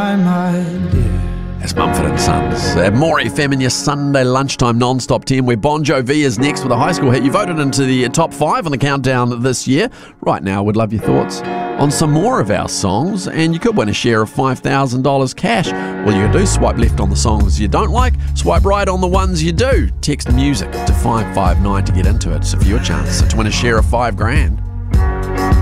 time, my dear. That's Mumford & Sons. At More FM in your Sunday lunchtime non-stop 10, where Bon Jovi is next with a high school hit. You voted into the top 5 on the countdown this year. Right now, we'd love your thoughts on some more of our songs, and you could win a share of $5,000 cash. Well, you do swipe left on the songs you don't like, swipe right on the ones you do. Text music to 559 to get into it. So for your chance to win a share of $5,000.